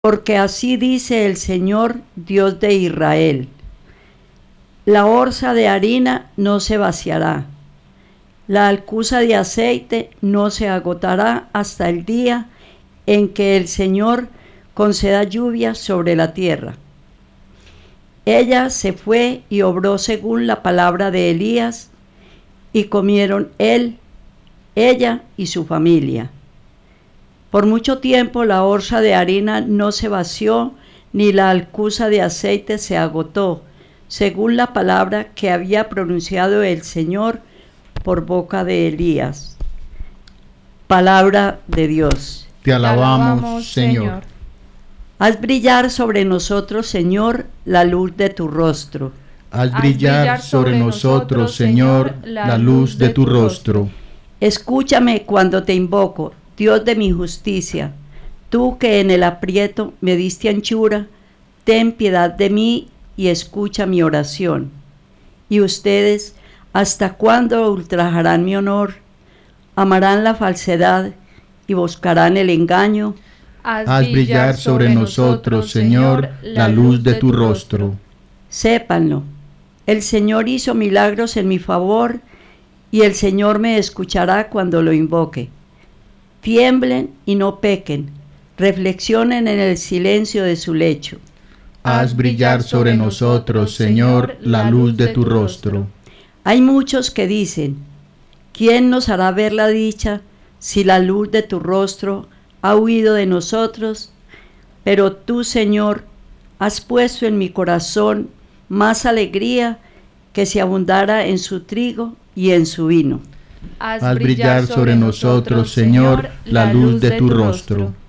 Porque así dice el Señor, Dios de Israel: la orza de harina no se vaciará, la alcuza de aceite no se agotará hasta el día en que el Señor conceda lluvia sobre la tierra. Ella se fue y obró según la palabra de Elías, y comieron él, ella y su familia. Por mucho tiempo la orza de harina no se vació, ni la alcuza de aceite se agotó, según la palabra que había pronunciado el Señor por boca de Elías. Palabra de Dios. Te alabamos, Señor. Haz brillar sobre nosotros, Señor, la luz de tu rostro. Haz brillar sobre nosotros, Señor, la luz de tu rostro. Escúchame cuando te invoco, Dios de mi justicia. Tú que en el aprieto me diste anchura, ten piedad de mí y escucha mi oración. Y ustedes, ¿hasta cuándo ultrajarán mi honor? ¿Amarán la falsedad y buscarán el engaño? Haz brillar sobre nosotros, Señor, la luz de tu rostro. Sépanlo, el Señor hizo milagros en mi favor, y el Señor me escuchará cuando lo invoque. Tiemblen y no pequen, reflexionen en el silencio de su lecho. Haz brillar sobre nosotros, Señor, la luz de tu rostro. Hay muchos que dicen: ¿quién nos hará ver la dicha si la luz de tu rostro ha huido de nosotros? Pero tú, Señor, has puesto en mi corazón más alegría que si abundara en su trigo y en su vino. Haz brillar sobre nosotros, Señor, la luz de tu rostro.